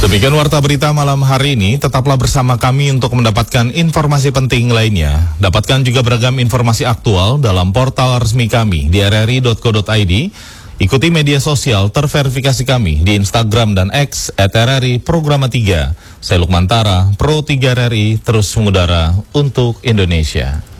Demikian warta berita malam hari ini. Tetaplah bersama kami untuk mendapatkan informasi penting lainnya. Dapatkan juga beragam informasi aktual dalam portal resmi kami di rri.co.id. Ikuti media sosial terverifikasi kami di Instagram dan X @RRI Programa 3. Saya Lukman Tara, Pro 3 RRI, terus mengudara untuk Indonesia.